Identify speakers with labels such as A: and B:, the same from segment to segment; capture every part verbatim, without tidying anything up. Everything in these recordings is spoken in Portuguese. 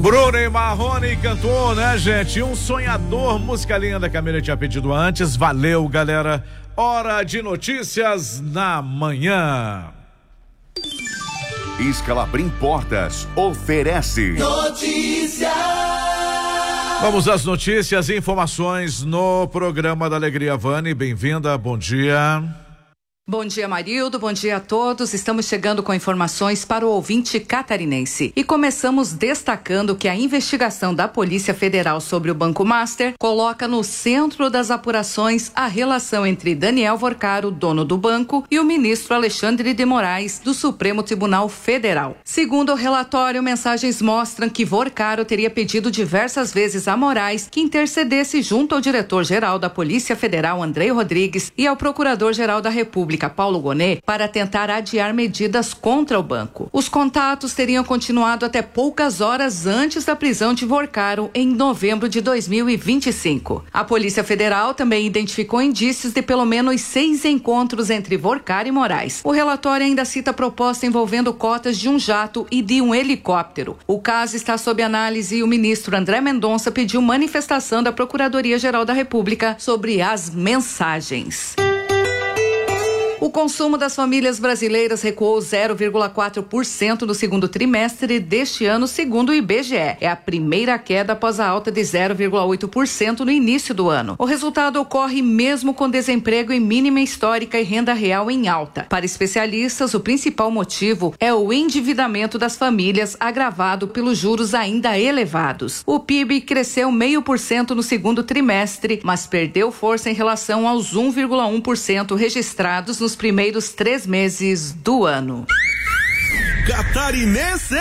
A: Bruno e Marrone cantou, né, gente? Um sonhador, música linda que a Miriam tinha pedido antes. Valeu, galera. Hora de notícias na manhã.
B: Escalabrim Portas oferece
C: notícias.
A: Vamos às notícias e informações no programa da Alegria. Vani, bem-vinda, bom dia.
D: Bom dia, Marildo. Bom dia a todos. Estamos chegando com informações para o ouvinte catarinense. E começamos destacando que a investigação da Polícia Federal sobre o Banco Master coloca no centro das apurações a relação entre Daniel Vorcaro, dono do banco, e o ministro Alexandre de Moraes, do Supremo Tribunal Federal. Segundo o relatório, mensagens mostram que Vorcaro teria pedido diversas vezes a Moraes que intercedesse junto ao diretor-geral da Polícia Federal, Andrei Rodrigues, e ao procurador-geral da República, Paulo Gonet, para tentar adiar medidas contra o banco. Os contatos teriam continuado até poucas horas antes da prisão de Vorcaro em novembro de dois mil e vinte e cinco. A Polícia Federal também identificou indícios de pelo menos seis encontros entre Vorcaro e Moraes. O relatório ainda cita proposta envolvendo cotas de um jato e de um helicóptero. O caso está sob análise e o ministro André Mendonça pediu manifestação da Procuradoria-Geral da República sobre as mensagens. O consumo das famílias brasileiras recuou zero vírgula quatro por cento no segundo trimestre deste ano, segundo o I B G E. É a primeira queda após a alta de zero vírgula oito por cento no início do ano. O resultado ocorre mesmo com desemprego em mínima histórica e renda real em alta. Para especialistas, o principal motivo é o endividamento das famílias, agravado pelos juros ainda elevados. O P I B cresceu zero vírgula cinco por cento no segundo trimestre, mas perdeu força em relação aos um vírgula um por cento registrados nos primeiros três meses do ano.
C: Catarinense.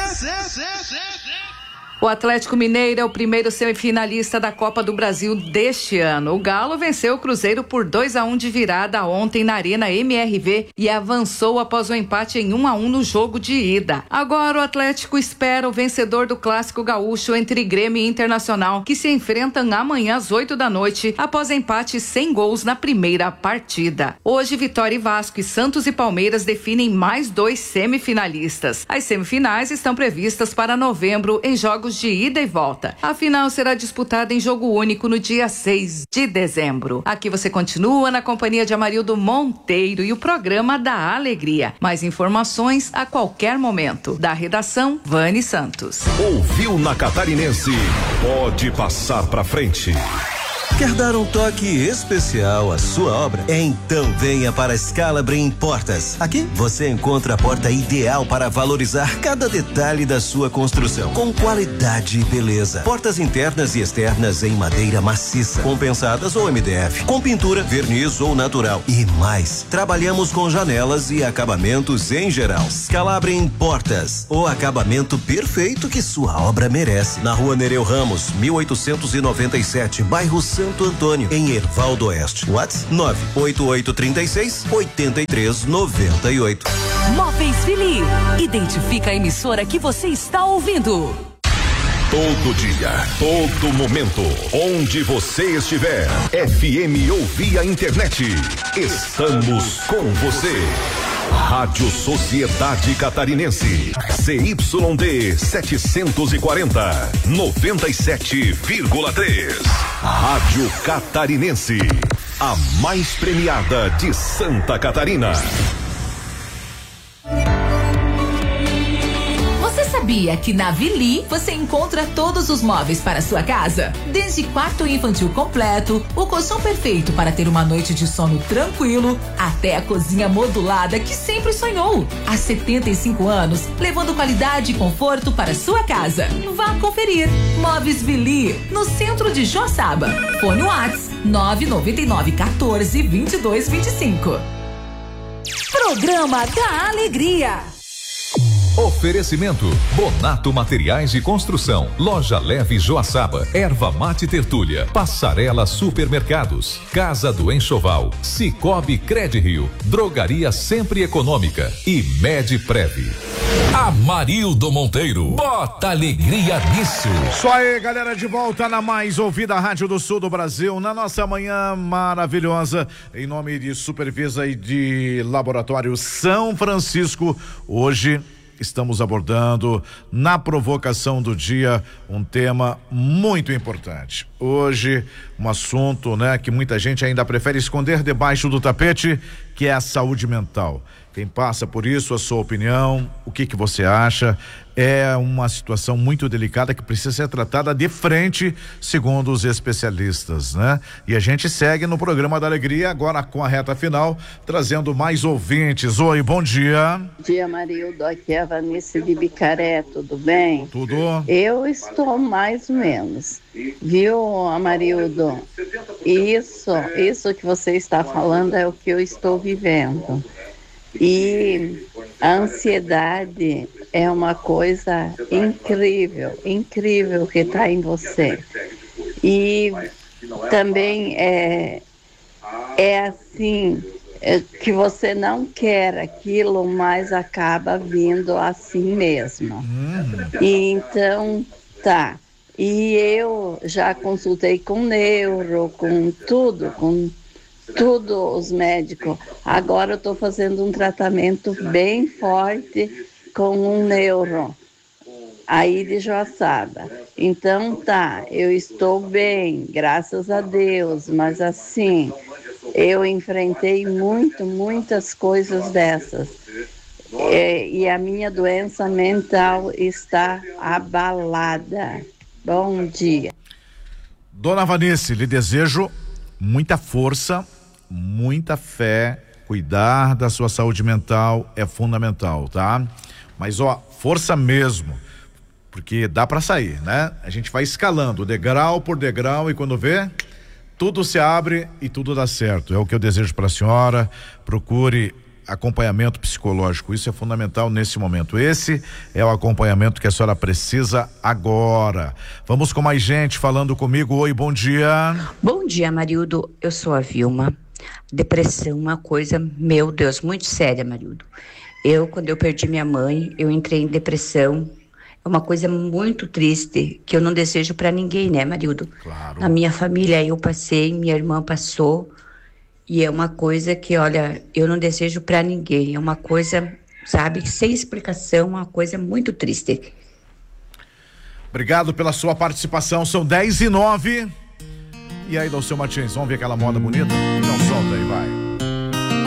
D: O Atlético Mineiro é o primeiro semifinalista da Copa do Brasil deste ano. O Galo venceu o Cruzeiro por dois a um de virada ontem na Arena M R V e avançou após o empate em um a um no jogo de ida. Agora o Atlético espera o vencedor do Clássico Gaúcho entre Grêmio e Internacional, que se enfrentam amanhã às oito da noite, após empate sem gols na primeira partida. Hoje, Vitória e Vasco e Santos e Palmeiras definem mais dois semifinalistas. As semifinais estão previstas para novembro em jogos de ida e volta. A final será disputada em jogo único no dia seis de dezembro. Aqui você continua na companhia de Amarildo Monteiro e o programa da Alegria. Mais informações a qualquer momento. Da redação, Vani Santos.
B: Ouviu na Catarinense? Pode passar pra frente.
E: Quer dar um toque especial à sua obra? Então venha para a Escalabrim Portas. Aqui você encontra a porta ideal para valorizar cada detalhe da sua construção, com qualidade e beleza. Portas internas e externas em madeira maciça, compensadas ou M D F, com pintura, verniz ou natural e mais. Trabalhamos com janelas e acabamentos em geral. Escalabrim Portas, o acabamento perfeito que sua obra merece. Na Rua Nereu Ramos, mil oitocentos e noventa e sete, bairro Santo Antônio, em Erval do Oeste. WhatsApp nove oito oito três seis, oito três nove oito.
F: Móveis Fili. Identifica a emissora que você está ouvindo.
B: Todo dia, todo momento, onde você estiver. F M ou via internet. Estamos com você. Rádio Sociedade Catarinense. C Y D setecentos e quarenta, noventa e sete vírgula três. Rádio Catarinense. A mais premiada de Santa Catarina.
F: Sabia que na Vili você encontra todos os móveis para sua casa? Desde quarto infantil completo, o colchão perfeito para ter uma noite de sono tranquilo, até a cozinha modulada que sempre sonhou. Há setenta e cinco anos, levando qualidade e conforto para sua casa. Vá conferir. Móveis Vili, no centro de Joaçaba. Fone WhatsApp nove nove nove, um quatro, dois dois dois cinco.
G: Programa da Alegria.
H: Oferecimento: Bonato Materiais de Construção, Loja Leve Joaçaba, Erva Mate Tertúlia, Passarela Supermercados, Casa do Enxoval, Cicobi Credirio, Drogaria Sempre Econômica e Medprev. Amarildo Monteiro, bota alegria nisso.
A: Isso aí, galera, de volta na mais ouvida Rádio do Sul do Brasil, na nossa manhã maravilhosa, em nome de Supervisa e de Laboratório São Francisco. Hoje estamos abordando na provocação do dia um tema muito importante. Hoje, um assunto, né, que muita gente ainda prefere esconder debaixo do tapete, que é a saúde mental. Quem passa por isso, a sua opinião, o que que você acha? É uma situação muito delicada que precisa ser tratada de frente, segundo os especialistas, né? E a gente segue no programa da Alegria, agora com a reta final, trazendo mais ouvintes. Oi, bom dia.
C: Bom dia, Marildo. Aqui é a Vanessa de Bicaré, tudo bem?
A: Tudo.
C: Eu estou mais ou menos, viu, Amarildo? Isso, isso que você está falando é o que eu estou vivendo. E a ansiedade é uma coisa incrível, incrível que está em você. E também é, é assim, é que você não quer aquilo, mas acaba vindo assim mesmo. E então, tá. E eu já consultei com neuro, com tudo, com tudo os médicos. Agora eu estou fazendo um tratamento bem forte com um neuro aí de Joaçaba. Então tá, eu estou bem, graças a Deus, mas assim, eu enfrentei muito, muitas coisas dessas. É, e a minha doença mental está abalada. Bom dia.
A: Dona Vanessa, lhe desejo muita força, muita fé. Cuidar da sua saúde mental é fundamental, tá? Mas ó, força mesmo, porque dá para sair, né? A gente vai escalando degrau por degrau e quando vê, tudo se abre e tudo dá certo. É o que eu desejo para a senhora. Procure acompanhamento psicológico, isso é fundamental nesse momento. Esse é o acompanhamento que a senhora precisa agora. Vamos com mais gente falando comigo. Oi, bom dia.
G: Bom dia, Marildo. Eu sou a Vilma. Depressão, uma coisa, meu Deus, muito séria, Marildo. Eu, quando eu perdi minha mãe, eu entrei em depressão. É uma coisa muito triste, que eu não desejo para ninguém, né, Marildo?
A: Claro.
G: Na minha família eu passei, minha irmã passou. E é uma coisa que, olha, eu não desejo para ninguém. É uma coisa, sabe, sem explicação, uma coisa muito triste.
A: Obrigado pela sua participação. São dez e nove. E aí, Dalceu Martins, vamos ver aquela moda bonita? Então,